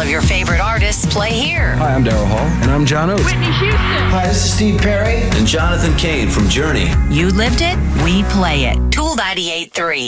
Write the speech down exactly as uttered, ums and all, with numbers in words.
of your favorite artists play here. Hi, I'm Daryl Hall. And I'm John Oates. Whitney Houston. Hi, this is Steve Perry. And Jonathan Cain from Journey. You lived it, we play it. Tool ninety-eight point three.